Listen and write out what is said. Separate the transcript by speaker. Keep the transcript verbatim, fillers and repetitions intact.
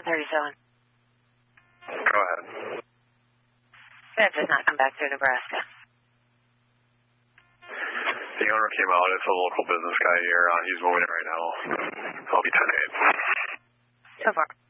Speaker 1: thirty-seven.
Speaker 2: Go ahead.
Speaker 1: That did not come back through Nebraska.
Speaker 2: The owner came out. It's a local business guy here. Uh, he's moving it right now. I'll be ten eight.
Speaker 1: So far.